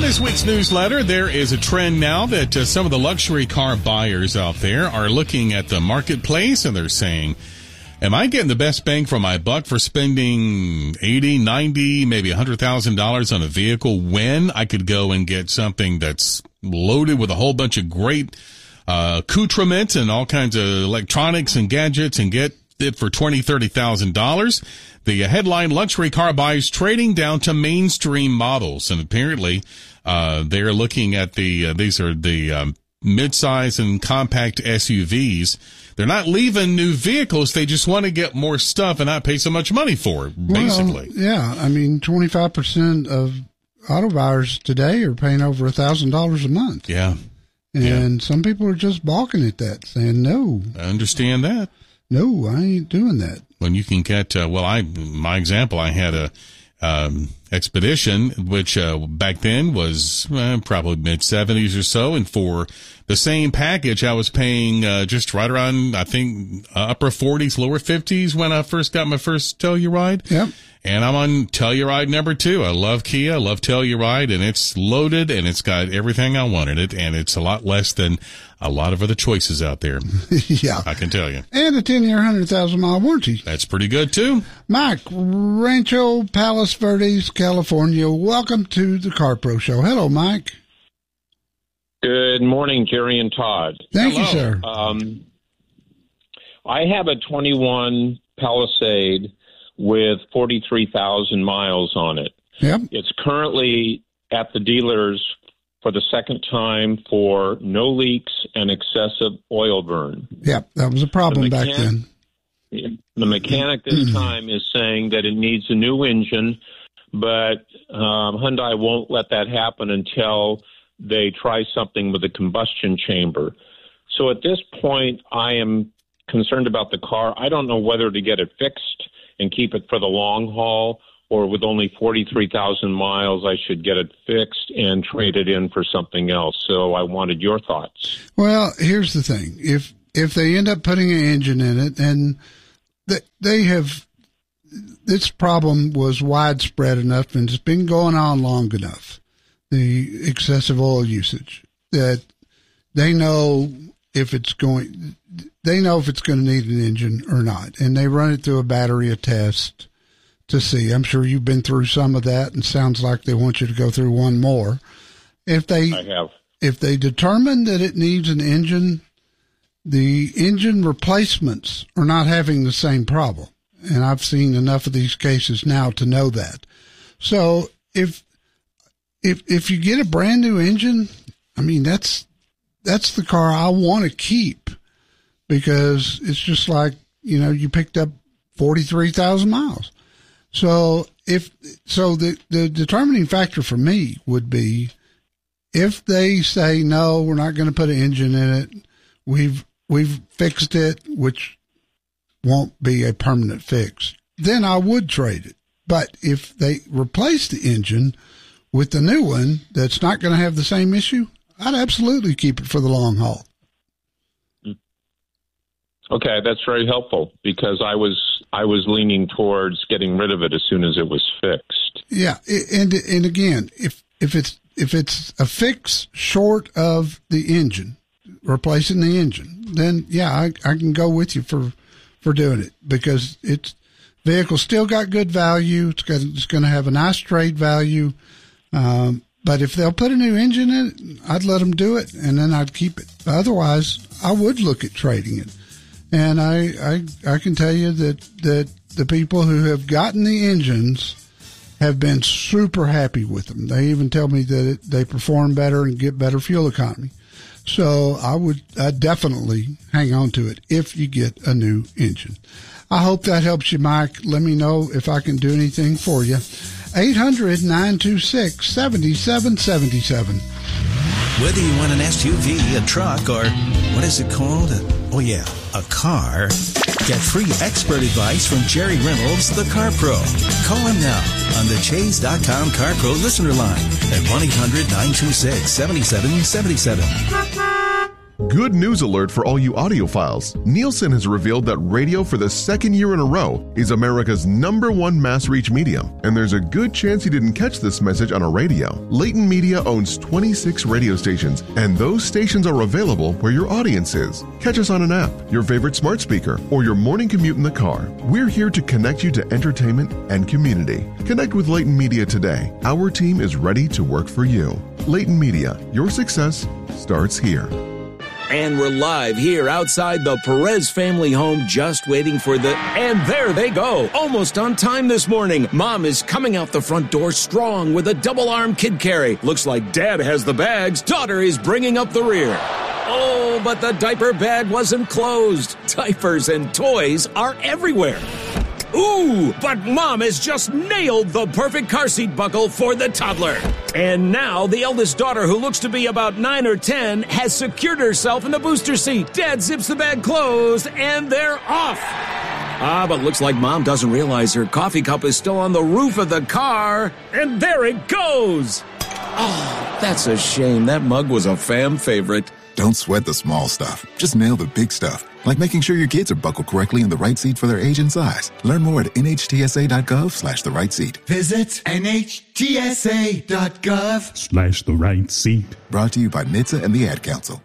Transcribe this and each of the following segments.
this week's newsletter, there is a trend now that some of the luxury car buyers out there are looking at the marketplace and they're saying, am I getting the best bang for my buck for spending $80, $90, maybe $100,000 on a vehicle when I could go and get something that's loaded with a whole bunch of great accoutrements and all kinds of electronics and gadgets and get it for $20,000, $30,000. The headline, luxury car buyers trading down to mainstream models. And apparently, they're looking at these are the midsize and compact SUVs. They're not leaving new vehicles. They just want to get more stuff and not pay so much money for it, basically. Well, yeah. I mean, 25% of auto buyers today are paying over $1,000 a month. Yeah. And some people are just balking at that, saying, no. I understand that. No, I ain't doing that. When you can get, my example, I had a Expedition, which back then was probably mid-70s or so, and for the same package, I was paying just right around, I think, upper 40s, lower 50s when I first got my first Telluride. Yep. And I'm on Telluride number 2. I love Kia, I love Telluride, and it's loaded, and it's got everything I wanted it, and it's a lot less than a lot of other choices out there. Yeah. I can tell you. And a 10-year, 100,000-mile warranty. That's pretty good, too. Mike, Rancho Palos Verdes, California. Welcome to the Car Pro Show. Hello, Mike. Good morning, Jerry and Todd. Thank you, sir. I have a 21 Palisade with 43,000 miles on it. Yep. It's currently at the dealers for the second time for no leaks and excessive oil burn. Yep, that was a problem back then. The mechanic this time is saying that it needs a new engine, but Hyundai won't let that happen until they try something with a combustion chamber. So at this point, I am concerned about the car. I don't know whether to get it fixed and keep it for the long haul, or with only 43,000 miles, I should get it fixed and trade it in for something else. So I wanted your thoughts. Well, here's the thing. If they end up putting an engine in it, and they have, this problem was widespread enough and it's been going on long enough, the excessive oil usage, that they know if it's going to need an engine or not. And they run it through a battery of tests to see. I'm sure you've been through some of that, and sounds like they want you to go through one more. I have. If they determine that it needs an engine, the engine replacements are not having the same problem. And I've seen enough of these cases now to know that. So if you get a brand new engine, I mean, that's the car I want to keep, because it's just like, you picked up 43,000 miles. So the determining factor for me would be if they say, no, we're not going to put an engine in it. We've fixed it, which won't be a permanent fix. Then I would trade it. But if they replace the engine with the new one that's not going to have the same issue, I'd absolutely keep it for the long haul. Okay, that's very helpful, because I was leaning towards getting rid of it as soon as it was fixed. Yeah, and again, if it's a fix short of the engine, replacing the engine, then yeah, I can go with you for doing it, because vehicle's still got good value. It's going to have a nice trade value. But if they'll put a new engine in it, I'd let them do it, and then I'd keep it. Otherwise, I would look at trading it. And I can tell you that the people who have gotten the engines have been super happy with them. They even tell me that they perform better and get better fuel economy. So I'd definitely hang on to it if you get a new engine. I hope that helps you, Mike. Let me know if I can do anything for you. 800-926-7777. Whether you want an SUV, a truck, or what is it called? A car. Get free expert advice from Jerry Reynolds, the Car Pro. Call him now on the Chase.com Car Pro listener line at 1-800-926-7777. Good news alert for all you audiophiles. Nielsen has revealed that radio for the second year in a row is America's #1 mass reach medium, and there's a good chance you didn't catch this message on a radio. Leighton Media owns 26 radio stations, and those stations are available where your audience is. Catch us on an app, your favorite smart speaker, or your morning commute in the car. We're here to connect you to entertainment and community. Connect with Leighton Media today. Our team is ready to work for you. Leighton Media, your success starts here. And we're live here outside the Perez family home, just waiting for and there they go. Almost on time this morning. Mom is coming out the front door strong with a double-arm kid carry. Looks like Dad has the bags. Daughter is bringing up the rear. Oh, but the diaper bag wasn't closed. Diapers and toys are everywhere. Ooh, but Mom has just nailed the perfect car seat buckle for the toddler. And now the eldest daughter, who looks to be about 9 or 10, has secured herself in the booster seat. Dad zips the bag closed, and they're off. But looks like Mom doesn't realize her coffee cup is still on the roof of the car. And there it goes. Oh, that's a shame. That mug was a fam favorite. Don't sweat the small stuff. Just nail the big stuff, like making sure your kids are buckled correctly in the right seat for their age and size. Learn more at nhtsa.gov/the right seat. Visit nhtsa.gov/the right seat. Brought to you by NHTSA and the Ad Council.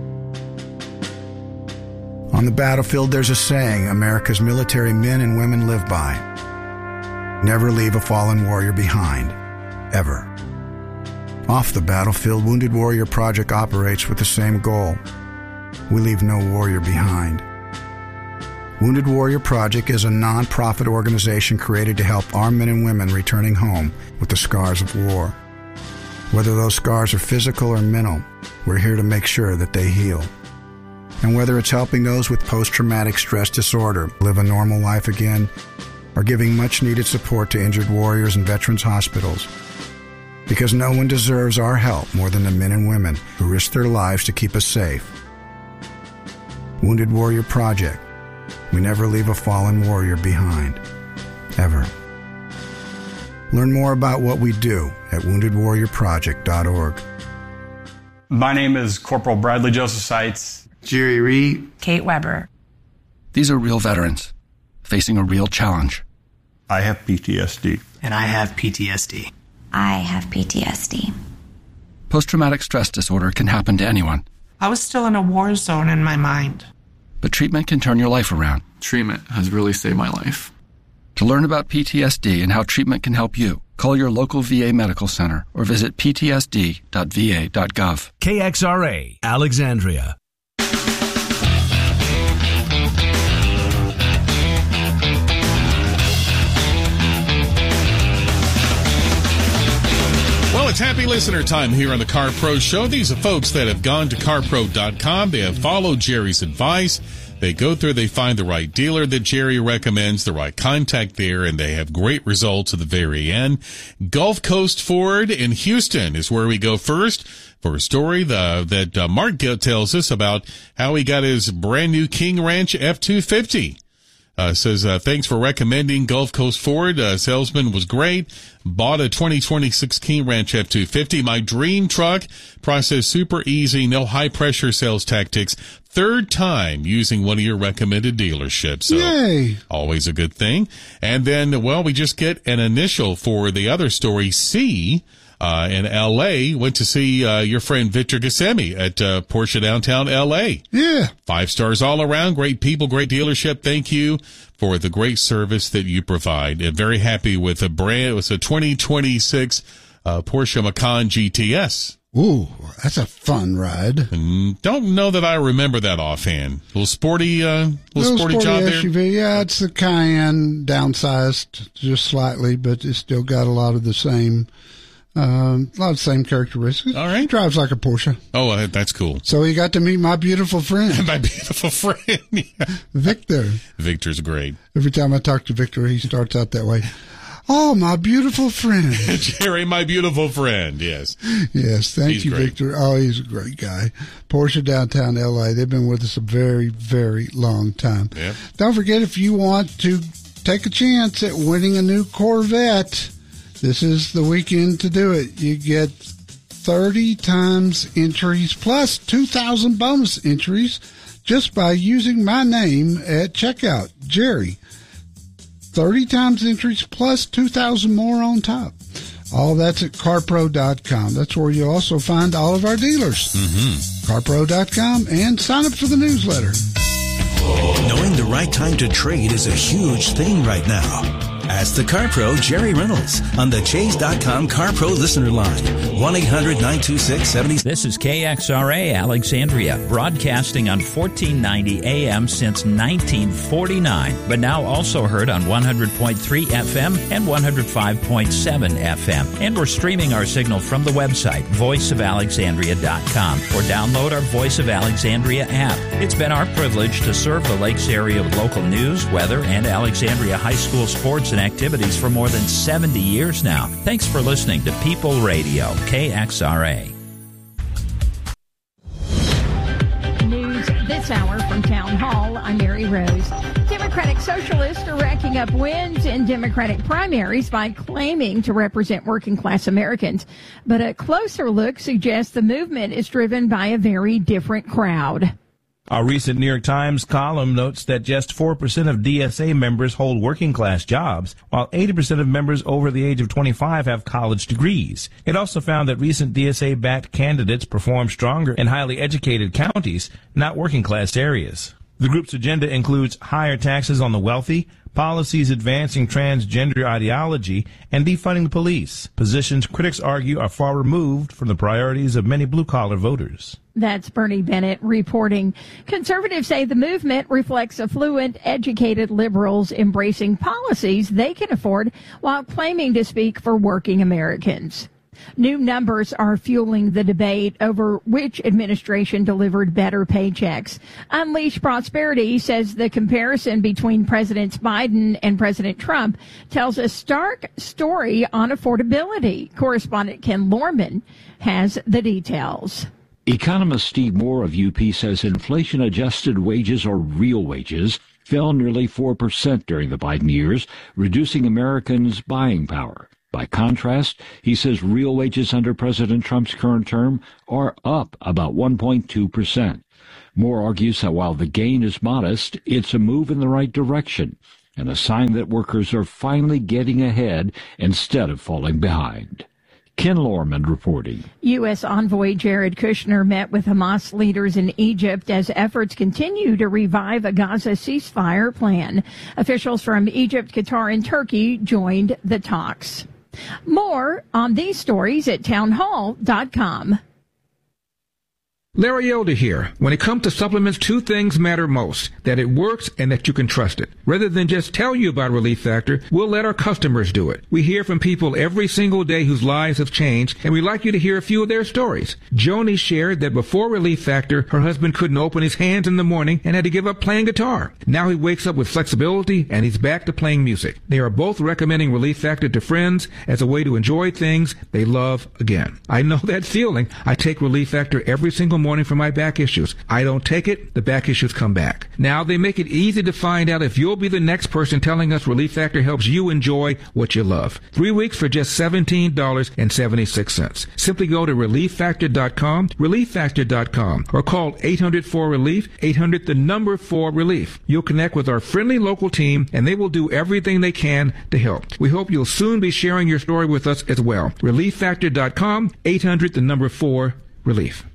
On the battlefield, there's a saying America's military men and women live by. Never leave a fallen warrior behind. Ever. Off the battlefield, Wounded Warrior Project operates with the same goal. We leave no warrior behind. Wounded Warrior Project is a non-profit organization created to help our men and women returning home with the scars of war. Whether those scars are physical or mental, we're here to make sure that they heal. And whether it's helping those with post-traumatic stress disorder live a normal life again, or giving much-needed support to injured warriors in veterans' hospitals, because no one deserves our help more than the men and women who risk their lives to keep us safe. Wounded Warrior Project. We never leave a fallen warrior behind. Ever. Learn more about what we do at woundedwarriorproject.org. My name is Corporal Bradley Joseph Seitz. Jerry Reed. Kate Weber. These are real veterans facing a real challenge. I have PTSD. And I have PTSD. I have PTSD. Post-traumatic stress disorder can happen to anyone. I was still in a war zone in my mind. But treatment can turn your life around. Treatment has really saved my life. To learn about PTSD and how treatment can help you, call your local VA medical center or visit ptsd.va.gov. KXRA, Alexandria. Well, it's happy listener time here on the Car Pro Show. These are folks that have gone to carpro.com. They have followed Jerry's advice. They go through, they find the right dealer that Jerry recommends, the right contact there, and they have great results at the very end. Gulf Coast Ford in Houston is where we go first for a story that Mark tells us about how he got his brand new King Ranch F-250. Says, thanks for recommending Gulf Coast Ford. Salesman was great. Bought a 2026 King Ranch F-250. My dream truck. Process super easy. No high pressure sales tactics. Third time using one of your recommended dealerships. So yay. Always a good thing. And then, well, we just get an initial for the other story. C. In L.A., went to see your friend Victor Gassemi at Porsche Downtown L.A. Yeah. 5 stars all around. Great people, great dealership. Thank you for the great service that you provide. And very happy with it was a 2026 Porsche Macan GTS. Ooh, that's a fun ride. And don't know that I remember that offhand. Little sporty job SUV. there. Yeah, it's the Cayenne downsized just slightly, but it's still got a lot of the same characteristics. All right. He drives like a Porsche. Oh, that's cool. So he got to meet my beautiful friend. My beautiful friend. Yeah. Victor. Victor's great. Every time I talk to Victor, he starts out that way. Oh, my beautiful friend. Jerry, my beautiful friend. Yes. Yes. Thank you, great. Victor. Oh, he's a great guy. Porsche Downtown LA. They've been with us a very, very long time. Yep. Don't forget, if you want to take a chance at winning a new Corvette, this is the weekend to do it. You get 30 times entries plus 2,000 bonus entries just by using my name at checkout, Jerry. 30 times entries plus 2,000 more on top. All that's at carpro.com. That's where you'll also find all of our dealers. Carpro.com, and sign up for the newsletter. Knowing the right time to trade is a huge thing right now. Ask the Car Pro, Jerry Reynolds, on the Chase.com Car Pro listener line. 1-800-926-70. This is KXRA Alexandria, broadcasting on 1490 AM since 1949, but now also heard on 100.3 FM and 105.7 FM. And we're streaming our signal from the website, voiceofalexandria.com, or download our Voice of Alexandria app. It's been our privilege to serve the Lakes area with local news, weather, and Alexandria High School sports and activities for more than 70 years now. Thanks for listening to People Radio, KXRA. News this hour from Town Hall. I'm Mary Rose. Democratic Socialists are racking up wins in Democratic primaries by claiming to represent working-class Americans. But a closer look suggests the movement is driven by a very different crowd. A recent New York Times column notes that just 4% of DSA members hold working-class jobs, while 80% of members over the age of 25 have college degrees. It also found that recent DSA-backed candidates perform stronger in highly educated counties, not working-class areas. The group's agenda includes higher taxes on the wealthy, policies advancing transgender ideology, and defunding the police, positions critics argue are far removed from the priorities of many blue-collar voters. That's Bernie Bennett reporting. Conservatives say the movement reflects affluent, educated liberals embracing policies they can afford while claiming to speak for working Americans. New numbers are fueling the debate over which administration delivered better paychecks. Unleash Prosperity says the comparison between Presidents Biden and President Trump tells a stark story on affordability. Correspondent Ken Lorman has the details. Economist Steve Moore of UP says inflation-adjusted wages, or real wages, fell nearly 4% during the Biden years, reducing Americans' buying power. By contrast, he says real wages under President Trump's current term are up about 1.2%. Moore argues that while the gain is modest, it's a move in the right direction and a sign that workers are finally getting ahead instead of falling behind. Ken Lorman reporting. U.S. envoy Jared Kushner met with Hamas leaders in Egypt as efforts continue to revive a Gaza ceasefire plan. Officials from Egypt, Qatar, and Turkey joined the talks. More on these stories at townhall.com. Larry Elder here. When it comes to supplements, two things matter most: that it works and that you can trust it. Rather than just tell you about Relief Factor, we'll let our customers do it. We hear from people every single day whose lives have changed, and we'd like you to hear a few of their stories. Joni shared that before Relief Factor, her husband couldn't open his hands in the morning and had to give up playing guitar. Now he wakes up with flexibility and he's back to playing music. They are both recommending Relief Factor to friends as a way to enjoy things they love again. I know that feeling. I take Relief Factor every single morning for my back issues. I don't take it, the back issues come back. Now they make it easy to find out if you'll be the next person telling us Relief Factor helps you enjoy what you love. 3 weeks for just $17.76. Simply go to ReliefFactor.com, ReliefFactor.com, or call 800-4RELIEF, 800-4RELIEF. You'll connect with our friendly local team, and they will do everything they can to help. We hope you'll soon be sharing your story with us as well. ReliefFactor.com, 800-4RELIEF.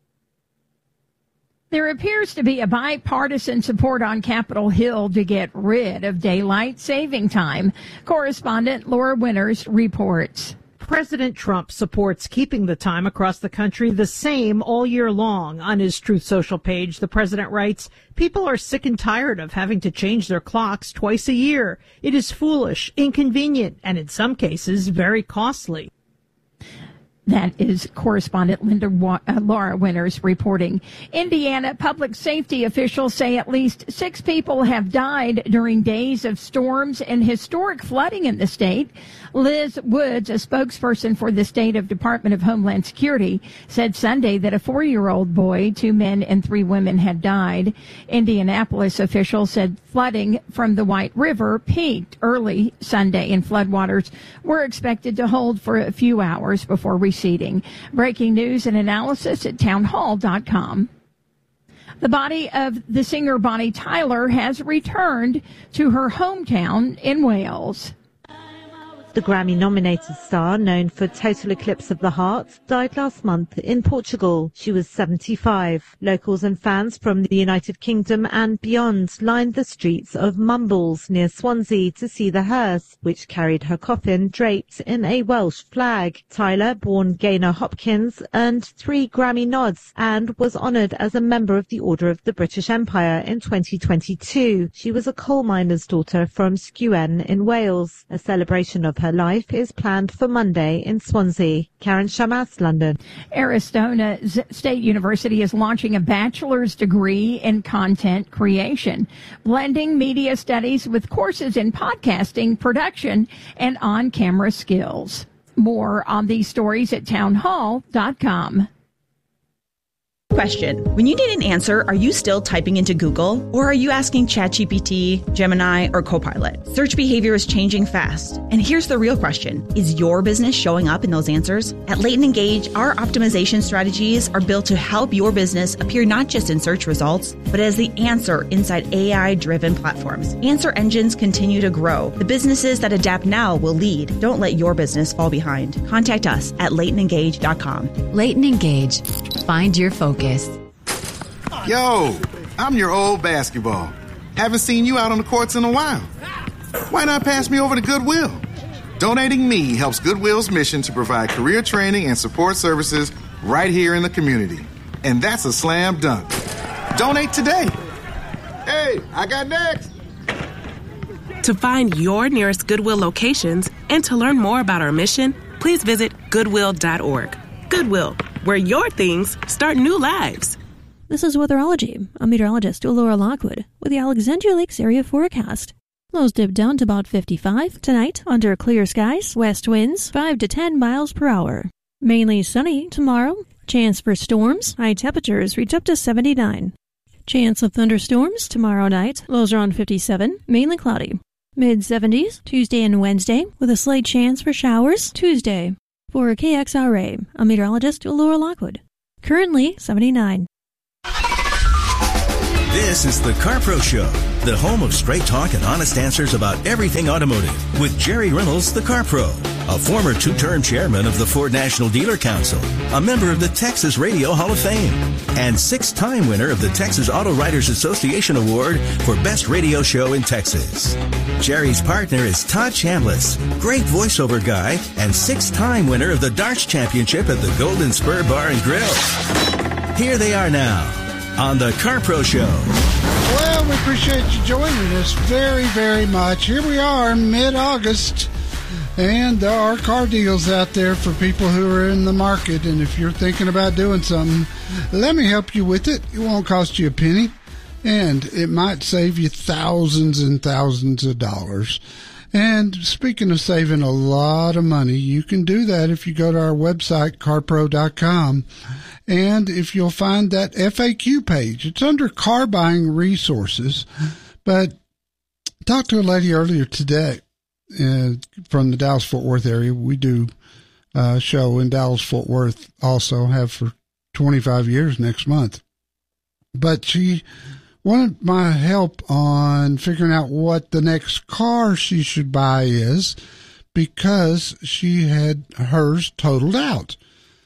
There appears to be a bipartisan support on Capitol Hill to get rid of daylight saving time. Correspondent Laura Winters reports. President Trump supports keeping the time across the country the same all year long. On his Truth Social page, the president writes, "People are sick and tired of having to change their clocks twice a year. It is foolish, inconvenient, and in some cases, very costly." That is correspondent Laura Winters reporting. Indiana public safety officials say at least 6 people have died during days of storms and historic flooding in the state. Liz Woods, a spokesperson for the state of Department of Homeland Security, said Sunday that a 4-year-old boy, 2 men and 3 women had died. Indianapolis officials said flooding from the White River peaked early Sunday, and floodwaters were expected to hold for a few hours before proceeding. Breaking news and analysis at townhall.com. The body of the singer Bonnie Tyler has returned to her hometown in Wales. The Grammy-nominated star, known for Total Eclipse of the Heart, died last month in Portugal. She was 75. Locals and fans from the United Kingdom and beyond lined the streets of Mumbles near Swansea to see the hearse, which carried her coffin draped in a Welsh flag. Tyler, born Gaynor Hopkins, earned 3 Grammy nods and was honoured as a member of the Order of the British Empire in 2022. She was a coal miner's daughter from Sgwen in Wales. A celebration of her life is planned for Monday in Swansea. Karen Shamas, London. Arizona State University is launching a bachelor's degree in content creation, blending media studies with courses in podcasting, production, and on-camera skills. More on these stories at townhall.com. Question. When you need an answer, are you still typing into Google? Or are you asking ChatGPT, Gemini, or Copilot? Search behavior is changing fast. And here's the real question. Is your business showing up in those answers? At Leighton Engage, our optimization strategies are built to help your business appear not just in search results, but as the answer inside AI-driven platforms. Answer engines continue to grow. The businesses that adapt now will lead. Don't let your business fall behind. Contact us at LeightonEngage.com. Leighton Engage. Find your focus. Yo, I'm your old basketball. Haven't seen you out on the courts in a while. Why not pass me over to Goodwill? Donating me helps Goodwill's mission to provide career training and support services right here in the community. And that's a slam dunk. Donate today. Hey, I got next. To find your nearest Goodwill locations and to learn more about our mission, please visit Goodwill.org. Goodwill, where your things start new lives. This is Weatherology. I'm meteorologist Laura Lockwood with the Alexandria Lakes area forecast. Lows dip down to about 55 tonight under clear skies, west winds 5 to 10 miles per hour. Mainly sunny tomorrow. Chance for storms, high temperatures reach up to 79. Chance of thunderstorms tomorrow night, lows around 57, mainly cloudy. Mid-70s Tuesday and Wednesday with a slight chance for showers Tuesday. For KXRA, I'm meteorologist Laura Lockwood. Currently 79. This is the CarPro Show, the home of straight talk and honest answers about everything automotive, with Jerry Reynolds, the CarPro, a former 2-term chairman of the Ford National Dealer Council, a member of the Texas Radio Hall of Fame, and 6-time winner of the Texas Auto Writers Association Award for Best Radio Show in Texas. Jerry's partner is Todd Chambliss, great voiceover guy, and 6-time winner of the Darts Championship at the Golden Spur Bar and Grill. Here they are now on the CarPro Show. Well, we appreciate you joining us very, very much. Here we are, mid-August, and there are car deals out there for people who are in the market. And if you're thinking about doing something, let me help you with it. It won't cost you a penny, and it might save you thousands and thousands of dollars. And speaking of saving a lot of money, you can do that if you go to our website, carpro.com. And if you'll find that FAQ page, it's under car buying resources. But I talked to a lady earlier today from the Dallas-Fort Worth area. We do a show in Dallas-Fort Worth, also have for 25 years next month. But she wanted my help on figuring out what the next car she should buy is, because she had hers totaled out.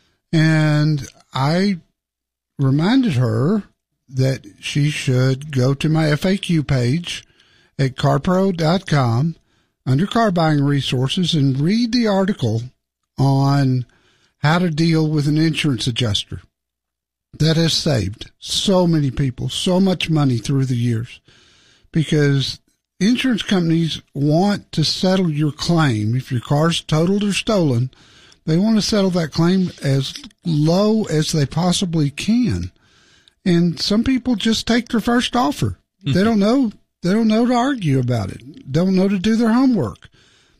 And I reminded her that she should go to my FAQ page at carpro.com under car buying resources and read the article on how to deal with an insurance adjuster. That has saved so many people so much money through the years, because insurance companies want to settle your claim. If your car's totaled or stolen, they want to settle that claim as low as they possibly can. And some people just take their first offer. Mm-hmm. They don't know to argue about it. Don't know to do their homework.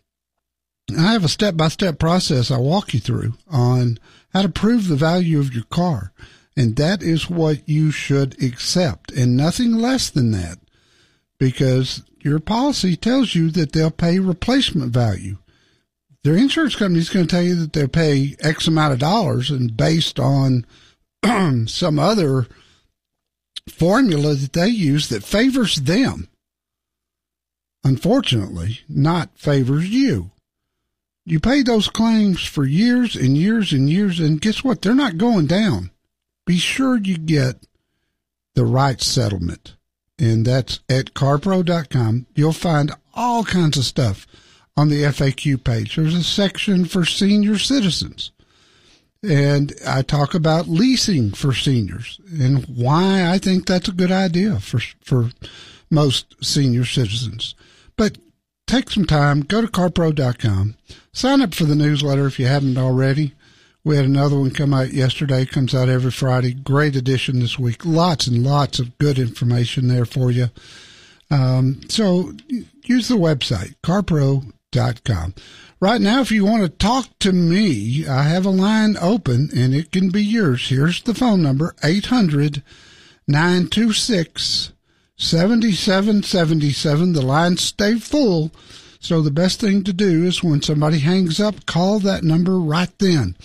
I have a step-by-step process I walk you through on how to prove the value of your car. And that is what you should accept, and nothing less than that, because your policy tells you that they'll pay replacement value. their insurance company is going to tell you that they'll pay X amount of dollars, and based on some other formula that they use that favors them, unfortunately, not favors you. You pay those claims for years and years and years, and guess what? They're not going down. Be sure you get the right settlement, and that's at carpro.com. You'll find all kinds of stuff on the FAQ page. There's a section for senior citizens, and I talk about leasing for seniors and why I think that's a good idea for most senior citizens. But take some time, go to carpro.com, sign up for the newsletter if you haven't already. We had another one come out yesterday, comes out every Friday. Great edition this week. Lots and lots of good information there for you. So use the website, carpro.com. Right now, if you want to talk to me, I have a line open, and it can be yours. Here's the phone number, 800-926-7777. The lines stay full, so the best thing to do is when somebody hangs up, call that number right then,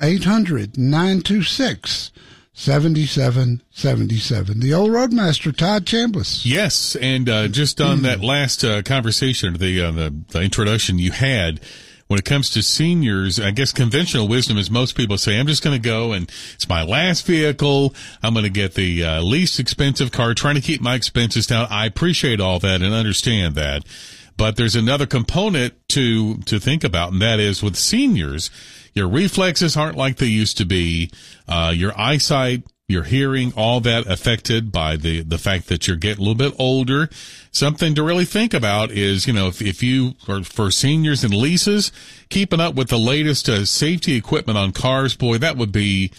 800-926-7777. The old Roadmaster, Todd Chambliss. Yes, and just on that last conversation, the introduction you had, when it comes to seniors, I guess conventional wisdom is most people say, I'm just going to go and it's my last vehicle. I'm going to get the least expensive car, trying to keep my expenses down. I appreciate all that and understand that. But there's another component to think about, and that is with seniors, your reflexes aren't like they used to be. Your eyesight, your hearing, all that affected by the fact that you're getting a little bit older. Something to really think about is, if you are for seniors and leases, keeping up with the latest safety equipment on cars, boy, that would be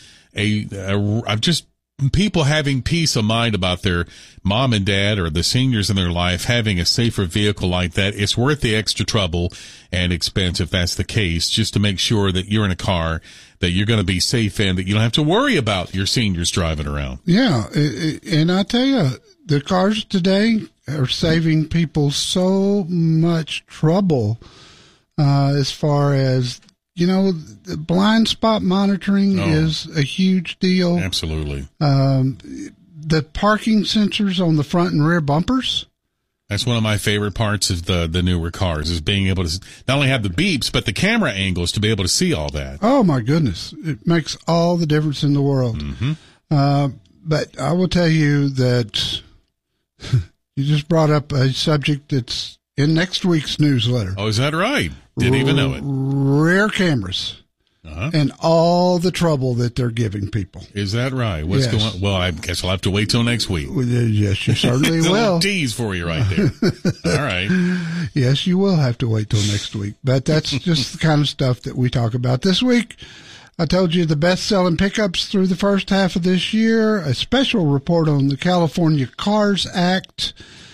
just people having peace of mind about their mom and dad or the seniors in their life having a safer vehicle like that. It's worth the extra trouble and expense if that's the case, just to make sure that you're in a car that you're going to be safe in, that you don't have to worry about your seniors driving around. Yeah, and I tell you, the cars today are saving people so much trouble as far as, the blind spot monitoring is a huge deal. Absolutely. The parking sensors on the front and rear bumpers. That's one of my favorite parts of the newer cars, is being able to not only have the beeps, but the camera angles to be able to see all that. Oh, my goodness. It makes all the difference in the world. Mm-hmm. But I will tell you that you just brought up a subject that's in next week's newsletter. Oh, is that right? Didn't even know it. Rear cameras and all the trouble that they're giving people. Is that right? What's going on? Well, I guess I'll have to wait till next week. Well, yes, you certainly will. will. A little tease for you right there. All right. Yes, you will have to wait till next week. But that's just the kind of stuff that we talk about this week. I told you the best-selling pickups through the first half of this year, a special report on the California Cars Act,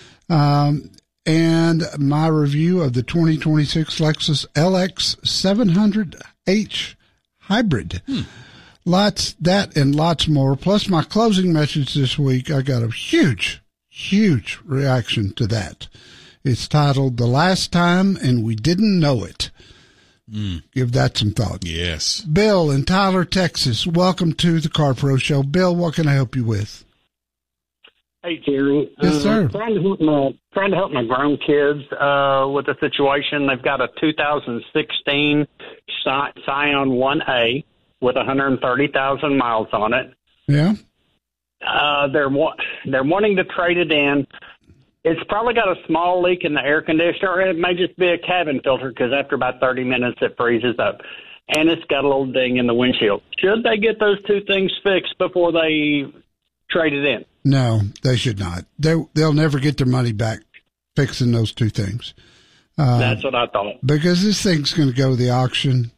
and my review of the 2026 Lexus LX 700H Hybrid. That and lots more. Plus my closing message this week, I got a huge reaction to that. It's titled The Last Time and We Didn't Know It. Give that some thought. Yes. Bill in Tyler, Texas, welcome to the Car Pro Show. Bill, what can I help you with? Hey, Jerry. Yes, sir. Trying to help my grown kids with the situation. They've got a 2016 Scion 1A with 130,000 miles on it. Yeah. They're wanting to trade it in. It's probably got a small leak in the air conditioner, or it may just be a cabin filter because after about 30 minutes it freezes up. And it's got a little ding in the windshield. Should they get those two things fixed before they trade it in? No, they should not. They'll never get their money back fixing those two things. That's what I thought. Because this thing's going to go to the auction.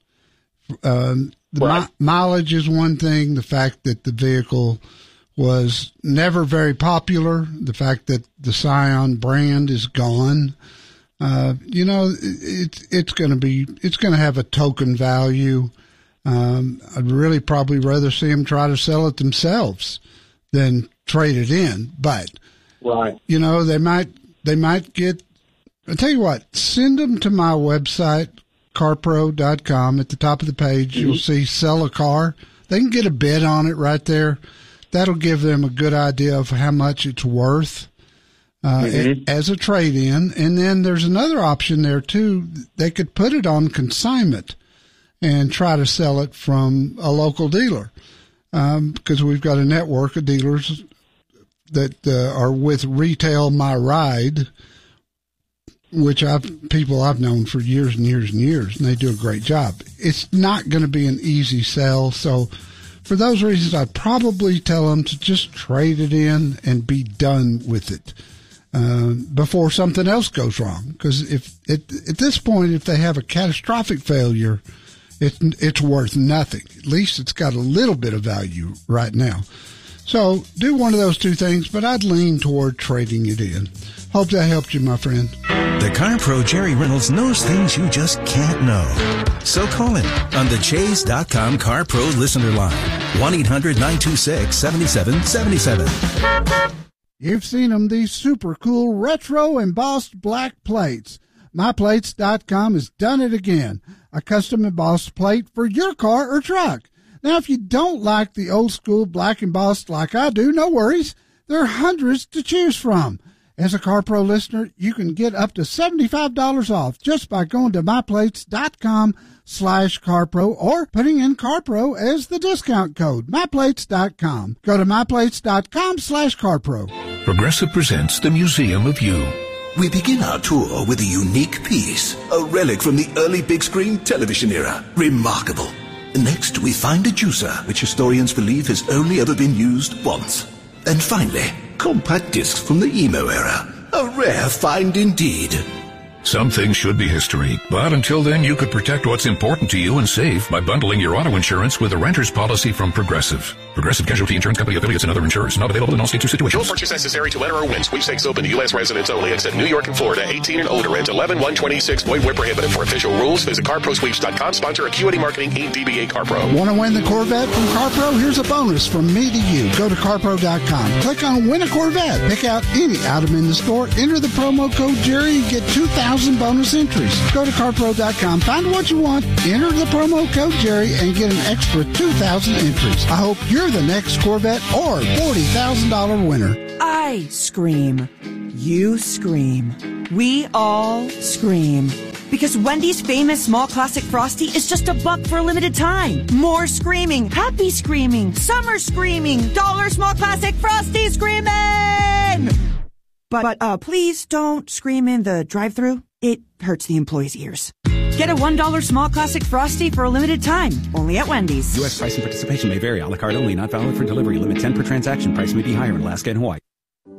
Mileage is one thing. The fact that the vehicle was never very popular. The fact that the Scion brand is gone. It's going to have a token value. I'd really probably rather see them try to sell it themselves than trade it in. But, they might get, I'll tell you what, send them to my website, CarPro.com. At the top of the page, you'll see sell a car. They can get a bid on it right there. That'll give them a good idea of how much it's worth as a trade-in. And then there's another option there, too. They could put it on consignment and try to sell it from a local dealer, because we've got a network of dealers that are with Retail My Ride, which people I've known for years and years and years, and they do a great job. It's not going to be an easy sell, so for those reasons, I'd probably tell them to just trade it in and be done with it before something else goes wrong. Because if at this point, if they have a catastrophic failure, it's worth nothing. At least it's got a little bit of value right now. So do one of those two things, but I'd lean toward trading it in. Hope that helped you, my friend. The Car Pro Jerry Reynolds knows things you just can't know. So call him on the Chase.com Car Pro listener line. 1-800-926-7777. You've seen them, these super cool retro embossed black plates. MyPlates.com has done it again. A custom embossed plate for your car or truck. Now, if you don't like the old school black embossed like I do, no worries. There are hundreds to choose from. As a Car Pro listener, you can get up to $75 off just by going to myplates.com/CarPro or putting in CarPro as the discount code. MyPlates.com. Go to myplates.com/CarPro. Progressive presents the Museum of You. We begin our tour with a unique piece, a relic from the early big screen television era. Remarkable. Next, we find a juicer, which historians believe has only ever been used once. And finally, compact discs from the emo era. A rare find indeed. Some things should be history, but until then you could protect what's important to you and save by bundling your auto insurance with a renter's policy from Progressive. Progressive Casualty Insurance Company affiliates and other insurers. Not available in all states or situations. No purchase necessary to enter or win. Sweepstakes open to U.S. residents only, except New York and Florida. 18 and older. Rent 11-126. Void where prohibited. For official rules, visit CarProSweeps.com. Sponsor Acuity Marketing, Inc. DBA CarPro. Want to win the Corvette from CarPro? Here's a bonus from me to you. Go to CarPro.com. Click on Win a Corvette. Pick out any item in the store. Enter the promo code Jerry. You get 2,000 bonus entries. Go to CarPro.com. Find what you want. Enter the promo code Jerry and get an extra 2,000 entries. I hope you're the next Corvette or $40,000 winner. I scream. You scream. We all scream. Because Wendy's famous small classic Frosty is just $1 for a limited time. More screaming, happy screaming, summer screaming, $1 small classic Frosty screaming! But please don't scream in the drive-thru. It hurts the employees' ears. Get a $1 small classic Frosty for a limited time, only at Wendy's. U.S. price and participation may vary. A la carte only, not valid for delivery. Limit 10 per transaction. Price may be higher in Alaska and Hawaii.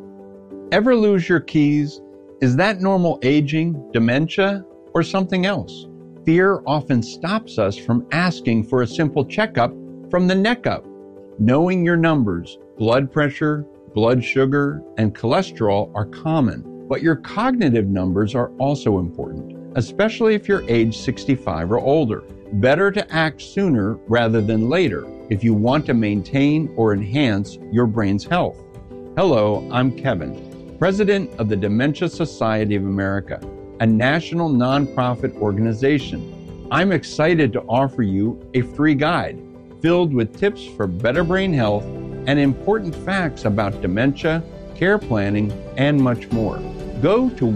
Ever lose your keys? Is that normal aging, dementia, or something else? Fear often stops us from asking for a simple checkup from the neck up. Knowing your numbers, blood pressure, blood sugar, and cholesterol are common, but your cognitive numbers are also important, especially if you're age 65 or older. Better to act sooner rather than later if you want to maintain or enhance your brain's health. Hello, I'm Kevin, President of the Dementia Society of America, a national nonprofit organization. I'm excited to offer you a free guide filled with tips for better brain health and important facts about dementia, care planning, and much more. Go to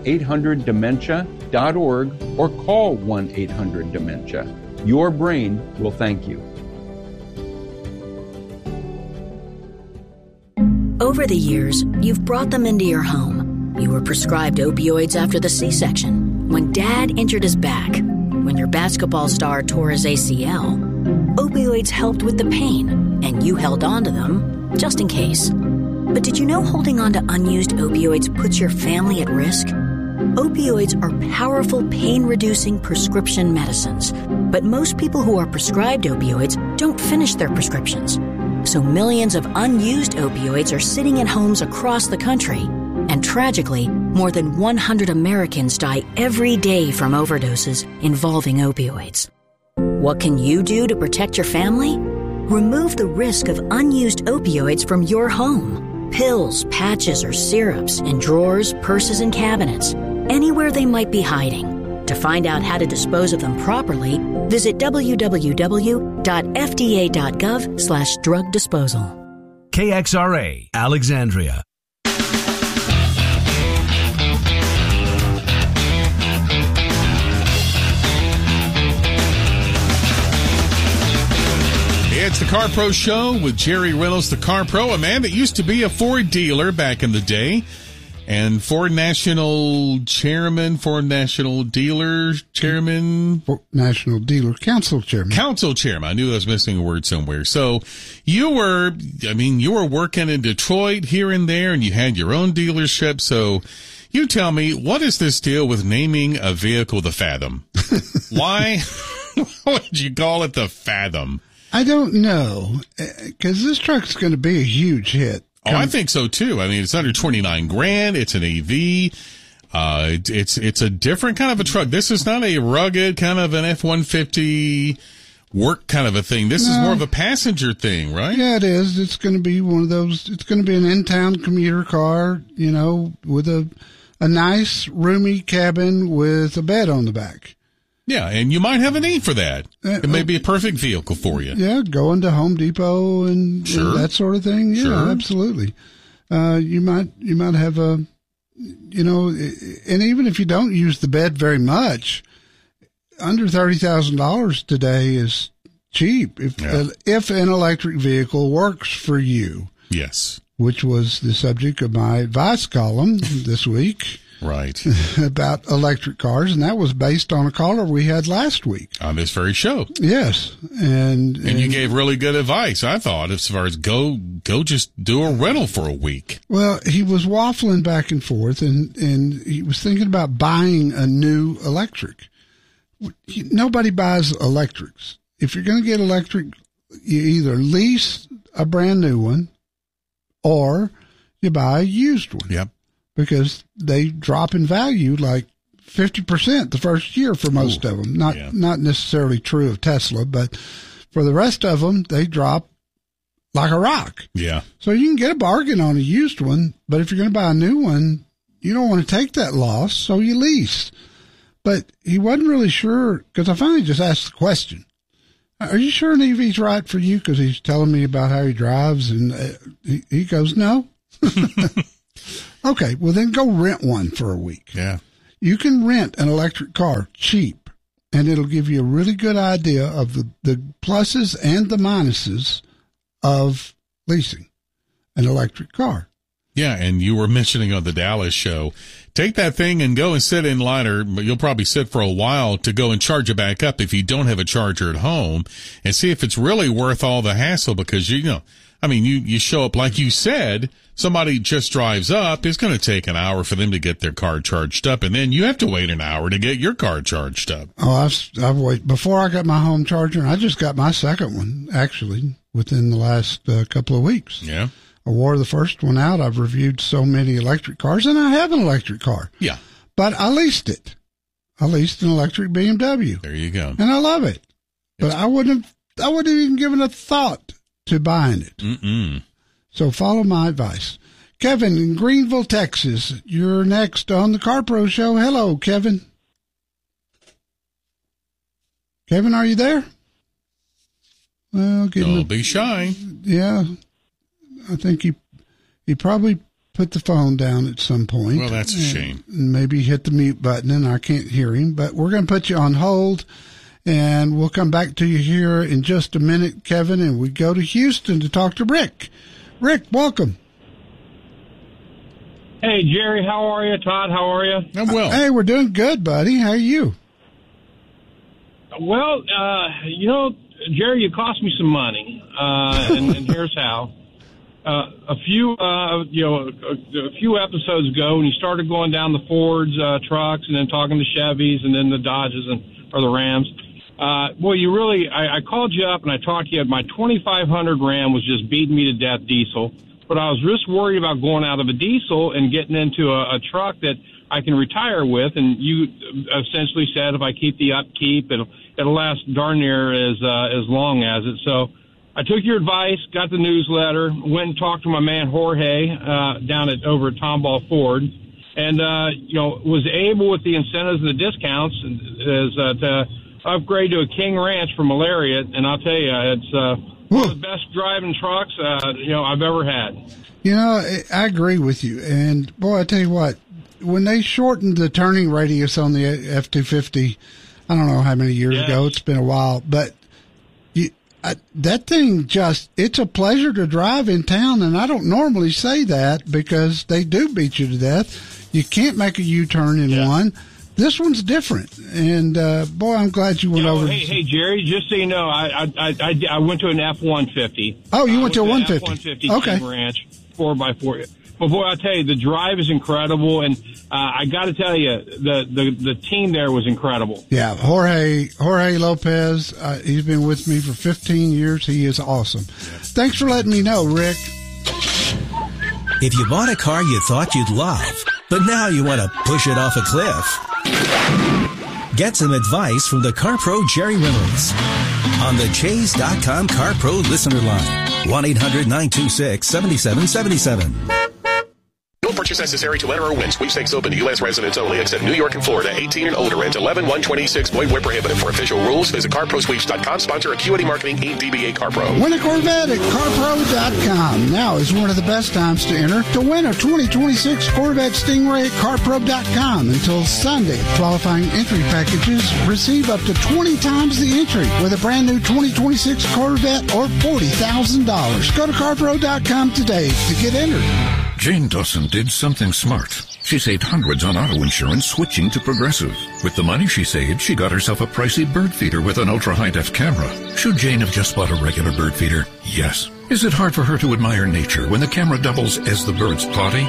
1-800-DEMENTIA.org or call 1-800-DEMENTIA. Your brain will thank you. Over the years, you've brought them into your home. You were prescribed opioids after the C-section, when Dad injured his back, when your basketball star tore his ACL. Opioids helped with the pain, and you held on to them just in case. But did you know holding on to unused opioids puts your family at risk? Opioids are powerful pain-reducing prescription medicines, but most people who are prescribed opioids don't finish their prescriptions. So millions of unused opioids are sitting in homes across the country. And tragically, more than 100 Americans die every day from overdoses involving opioids. What can you do to protect your family? Remove the risk of unused opioids from your home. Pills, patches, or syrups in drawers, purses, and cabinets. Anywhere they might be hiding. To find out how to dispose of them properly, visit www.fda.gov/drug disposal. KXRA, Alexandria. It's the Car Pro Show with Jerry Reynolds, the Car Pro, a man that used to be a Ford dealer back in the day, and Ford National Chairman, Ford National Dealer Chairman. National Dealer Council Chairman. Council Chairman. I knew I was missing a word somewhere. So you were working in Detroit here and there, and you had your own dealership. So you tell me, what is this deal with naming a vehicle the Fathom? Why would you call it the Fathom? I don't know, because this truck's going to be a huge hit. Oh, I think so too. I mean, it's under $29,000. It's an AV. It's a different kind of a truck. This is not a rugged kind of an F-150 work kind of a thing. This is more of a passenger thing, right? Yeah, it is. It's going to be one of those. It's going to be an in-town commuter car, with a nice roomy cabin with a bed on the back. Yeah, and you might have a need for that. It may be a perfect vehicle for you. Yeah, going to Home Depot and that sort of thing. Yeah, sure. Absolutely. You might have and even if you don't use the bed very much, under $30,000 today is cheap. If an electric vehicle works for you. Yes. Which was the subject of my advice column this week. Right. About electric cars, and that was based on a caller we had last week. On this very show. Yes. And you gave really good advice, I thought, as far as go just do a rental for a week. Well, he was waffling back and forth, and he was thinking about buying a new electric. Nobody buys electrics. If you're going to get electric, you either lease a brand new one or you buy a used one. Yep. Because they drop in value like 50% the first year for most of them. Not necessarily true of Tesla, but for the rest of them, they drop like a rock. Yeah. So you can get a bargain on a used one, but if you're going to buy a new one, you don't want to take that loss, so you lease. But he wasn't really sure, because I finally just asked the question, are you sure an EV's right for you? Because he's telling me about how he drives, and he goes, no. Okay, well then go rent one for a week. Yeah. You can rent an electric car cheap, and it'll give you a really good idea of the pluses and the minuses of leasing an electric car. Yeah, and you were mentioning on the Dallas show, take that thing and go and sit in line, or you'll probably sit for a while to go and charge it back up if you don't have a charger at home, and see if it's really worth all the hassle, because you show up, like you said, somebody just drives up, it's going to take an hour for them to get their car charged up, and then you have to wait an hour to get your car charged up. Oh, I've waited. Before I got my home charger, I just got my second one, actually, within the last couple of weeks. Yeah. I wore the first one out. I've reviewed so many electric cars, and I have an electric car. Yeah. But I leased it. I leased an electric BMW. There you go. And I love it. But I wouldn't have even given a thought to buying it. Mm-mm. So follow my advice. Kevin in Greenville, Texas, you're next on the Car Pro Show. Hello, Kevin. Kevin, are you there? Well, don't be shy. Yeah. I think he probably put the phone down at some point. Well, that's a shame. And maybe hit the mute button, and I can't hear him. But we're going to put you on hold, and we'll come back to you here in just a minute, Kevin, and we go to Houston to talk to Rick. Rick, welcome. Hey, Jerry, how are you? Todd, how are you? I'm well. Hey, we're doing good, buddy. How are you? Well, Jerry, you cost me some money, and here's how. A few episodes ago, when you started going down the Fords trucks, and then talking to Chevys, and then the Dodges or the Rams. I called you up and I talked to you. My 2500 Ram was just beating me to death diesel, but I was just worried about going out of a diesel and getting into a truck that I can retire with. And you essentially said if I keep the upkeep, it'll last darn near as long as it. So I took your advice, got the newsletter, went and talked to my man Jorge over at Tomball Ford, and was able with the incentives and the discounts to upgrade to a King Ranch for malaria. And I'll tell you, it's one of the best driving trucks I've ever had. I agree with you. And boy, I tell you what, when they shortened the turning radius on the F-250, I don't know how many years ago. It's been a while, but that thing it's a pleasure to drive in town. And I don't normally say that because they do beat you to death. You can't make a U-turn in one. This one's different, and boy, I'm glad you went over. Hey, Jerry, just so you know, I went to an F-150. Oh, you went to a 150? F-150 okay. King Ranch 4x4. But boy, I tell you, the drive is incredible, and I got to tell you, the team there was incredible. Yeah, Jorge Lopez. He's been with me for 15 years. He is awesome. Thanks for letting me know, Rick. If you bought a car you thought you'd love, but now you want to push it off a cliff, get some advice from the CarPro Jerry Reynolds on the Chase.com CarPro listener line. 1-800-926-7777. No purchase necessary to enter or win. Sweepstakes open to U.S. residents only, except New York and Florida. 18 and older. Rent 11-126. Void where prohibited. For official rules, visit CarProSweeps.com. Sponsor Acuity Marketing, Inc. DBA CarPro. Win a Corvette at CarPro.com. Now is one of the best times to enter to win a 2026 Corvette Stingray at CarPro.com until Sunday. Qualifying entry packages receive up to 20 times the entry with a brand new 2026 Corvette or $40,000. Go to CarPro.com today to get entered. Jane Dawson did something smart. She saved hundreds on auto insurance switching to Progressive. With the money she saved, she got herself a pricey bird feeder with an ultra-high-def camera. Should Jane have just bought a regular bird feeder? Yes. Is it hard for her to admire nature when the camera doubles as the bird's potty?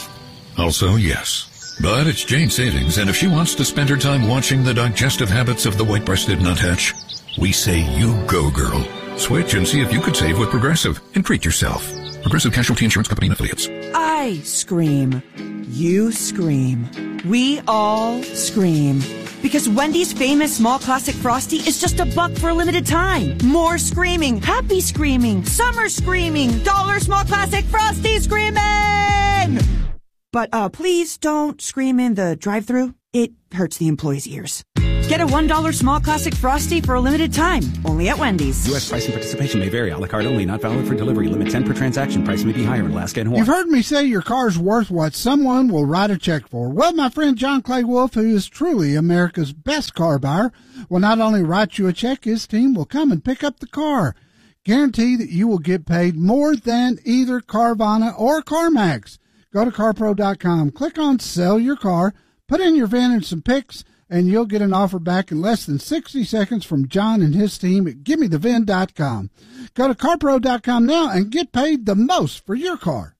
Also, yes. But it's Jane's savings, and if she wants to spend her time watching the digestive habits of the white-breasted nuthatch, we say you go, girl. Switch and see if you could save with Progressive and treat yourself. Progressive Casualty Insurance Company and Affiliates. I scream. You scream. We all scream. Because Wendy's famous small classic Frosty is just $1 for a limited time. More screaming. Happy screaming. Summer screaming. $1 small classic Frosty screaming! But please don't scream in the drive-thru. It hurts the employees' ears. Get a $1 small classic Frosty for a limited time. Only at Wendy's. U.S. price and participation may vary. A la carte only. Not valid for delivery. Limit 10 per transaction. Price may be higher in Alaska and Hawaii. You've heard me say your car's worth what someone will write a check for. Well, my friend John Clay Wolf, who is truly America's best car buyer, will not only write you a check, his team will come and pick up the car. Guarantee that you will get paid more than either Carvana or CarMax. Go to CarPro.com. Click on Sell Your Car. Put in your VIN and some pics, and you'll get an offer back in less than 60 seconds from John and his team at GiveMeTheVIN.com. Go to CarPro.com now and get paid the most for your car.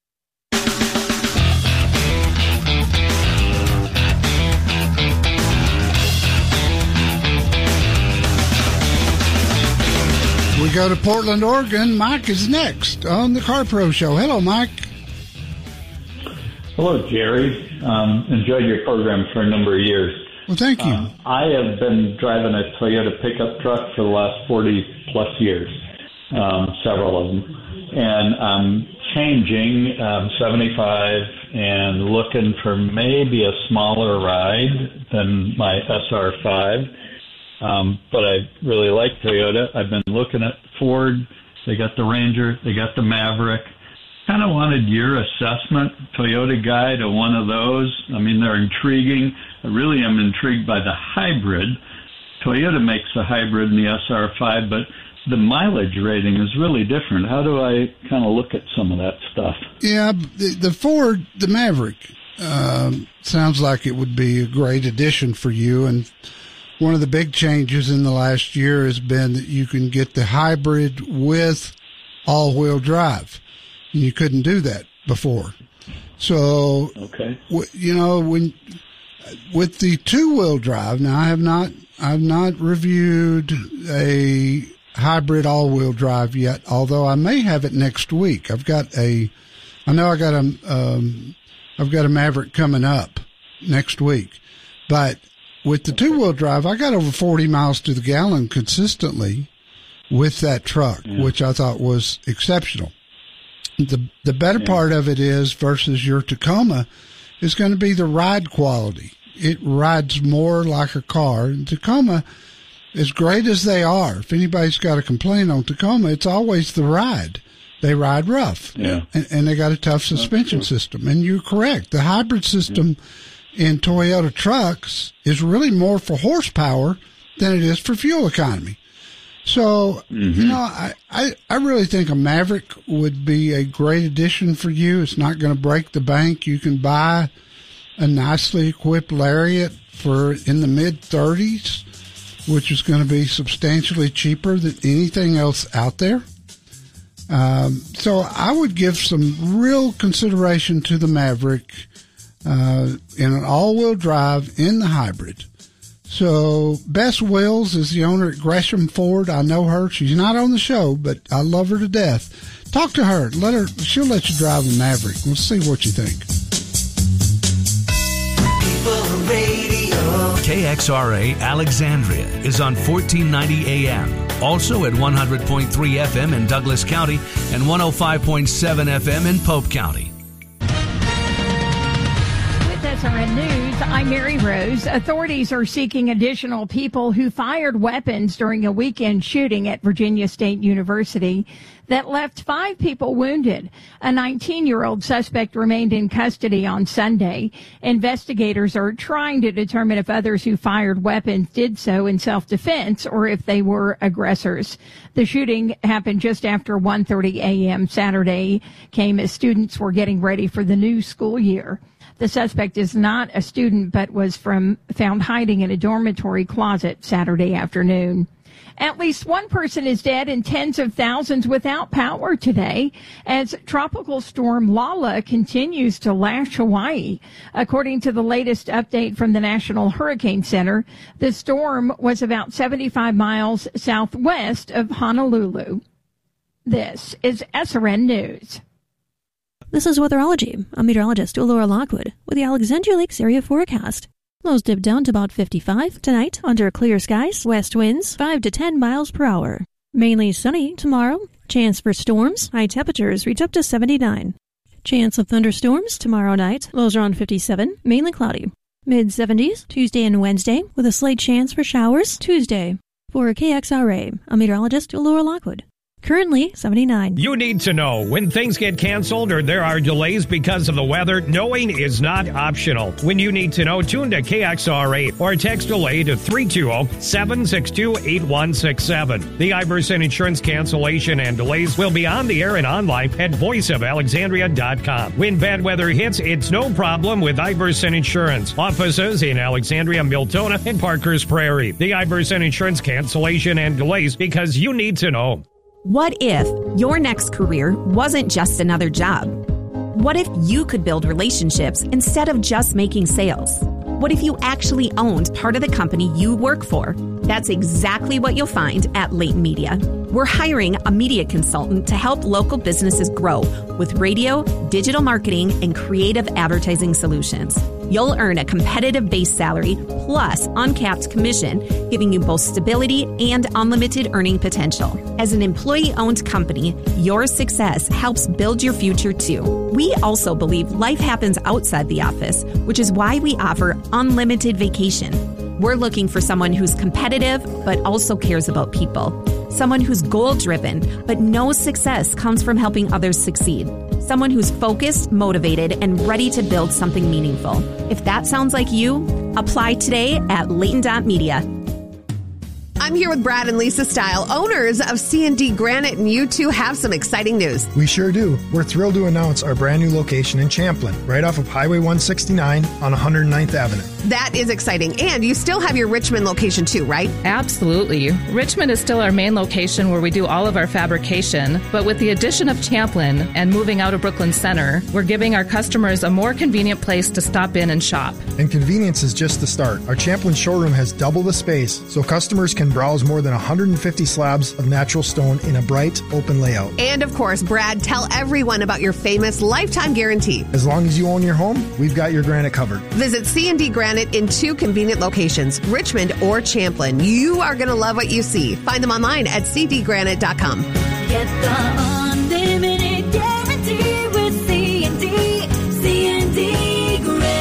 We go to Portland, Oregon. Mike is next on the CarPro Show. Hello, Mike. Hello, Jerry. Enjoyed your program for a number of years. Well, thank you. I have been driving a Toyota pickup truck for the last 40-plus years, several of them. And I'm changing 75 and looking for maybe a smaller ride than my SR5. But I really like Toyota. I've been looking at Ford. They got the Ranger. They got the Maverick. Kind of wanted your assessment, Toyota guy, to one of those. I mean, they're intriguing. I really am intrigued by the hybrid. Toyota makes the hybrid in the SR5, but the mileage rating is really different. How do I kind of look at some of that stuff? Yeah, the Ford, the Maverick, sounds like it would be a great addition for you. And one of the big changes in the last year has been that you can get the hybrid with all-wheel drive. You couldn't do that before. So, okay. When with the two-wheel drive, now I've not reviewed a hybrid all-wheel drive yet, although I may have it next week. I've got a Maverick coming up next week, but with the two-wheel drive, I got over 40 miles to the gallon consistently with that truck, which I thought was exceptional. The better part of it is, versus your Tacoma, is going to be the ride quality. It rides more like a car. And Tacoma, as great as they are, if anybody's got a complaint on Tacoma, it's always the ride. They ride rough. Yeah. And they got a tough suspension system. And you're correct. The hybrid system in Toyota trucks is really more for horsepower than it is for fuel economy. So, I really think a Maverick would be a great addition for you. It's not going to break the bank. You can buy a nicely equipped Lariat for in the mid-30s, which is going to be substantially cheaper than anything else out there. So I would give some real consideration to the Maverick in an all-wheel drive in the hybrid. So Bess Wills is the owner at Gresham Ford. I know her. She's not on the show, but I love her to death. Talk to her. She'll let you drive a Maverick. We'll see what you think. KXRA Alexandria is on 1490 AM. Also at 100.3 FM in Douglas County and 105.7 FM in Pope County. SRN News, I'm Mary Rose. Authorities are seeking additional people who fired weapons during a weekend shooting at Virginia State University that left 5 people wounded. A 19-year-old suspect remained in custody on Sunday. Investigators are trying to determine if others who fired weapons did so in self-defense or if they were aggressors. The shooting happened just after 1:30 a.m. Saturday, came as students were getting ready for the new school year. The suspect is not a student, but was found hiding in a dormitory closet Saturday afternoon. At least one person is dead and tens of thousands without power today as Tropical Storm Lala continues to lash Hawaii. According to the latest update from the National Hurricane Center, the storm was about 75 miles southwest of Honolulu. This is SRN News. This is Weatherology. I'm meteorologist Laura Lockwood with the Alexandria Lakes area forecast. Lows dip down to about 55 tonight under clear skies. West winds 5 to 10 miles per hour. Mainly sunny tomorrow. Chance for storms. High temperatures reach up to 79. Chance of thunderstorms tomorrow night. Lows around 57. Mainly cloudy. Mid-70s Tuesday and Wednesday with a slight chance for showers Tuesday. For KXRA, I'm meteorologist Laura Lockwood. Currently 79. You need to know when things get canceled or there are delays because of the weather. Knowing is not optional. When you need to know, tune to KXRA or text delay to 320-762-8167. The Iverson Insurance cancellation and delays will be on the air and online at voiceofalexandria.com. When bad weather hits, it's no problem with Iverson Insurance. Offices in Alexandria, Miltona, and Parkers Prairie. The Iverson Insurance cancellation and delays because you need to know. What if your next career wasn't just another job? What if you could build relationships instead of just making sales? What if you actually owned part of the company you work for? That's exactly what you'll find at Leighton Media. We're hiring a media consultant to help local businesses grow with radio, digital marketing, and creative advertising solutions. You'll earn a competitive base salary plus uncapped commission, giving you both stability and unlimited earning potential. As an employee-owned company, your success helps build your future too. We also believe life happens outside the office, which is why we offer unlimited vacation. We're looking for someone who's competitive but also cares about people. Someone who's goal-driven but knows success comes from helping others succeed. Someone who's focused, motivated, and ready to build something meaningful. If that sounds like you, apply today at Leighton.media. I'm here with Brad and Lisa Stile, owners of C&D Granite, and you two have some exciting news. We sure do. We're thrilled to announce our brand new location in Champlin, right off of Highway 169 on 109th Avenue. That is exciting. And you still have your Richmond location too, right? Absolutely. Richmond is still our main location where we do all of our fabrication, but with the addition of Champlin and moving out of Brooklyn Center, we're giving our customers a more convenient place to stop in and shop. And convenience is just the start. Our Champlin showroom has double the space, so customers can browse more than 150 slabs of natural stone in a bright, open layout. And of course, Brad, tell everyone about your famous lifetime guarantee. As long as you own your home, we've got your granite covered. Visit C&D Granite in 2 convenient locations, Richmond or Champlin. You are going to love what you see. Find them online at cdgranite.com. Get the unlimited guarantee with C&D Granite.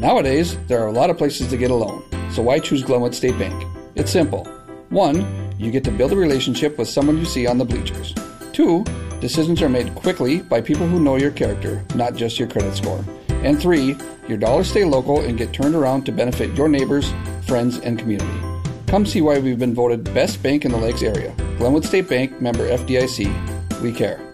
Nowadays, there are a lot of places to get a loan, so why choose Glenwood State Bank? It's simple. 1, you get to build a relationship with someone you see on the bleachers. 2, decisions are made quickly by people who know your character, not just your credit score. And 3, your dollars stay local and get turned around to benefit your neighbors, friends, and community. Come see why we've been voted best bank in the Lakes area. Glenwood State Bank, member FDIC. We care.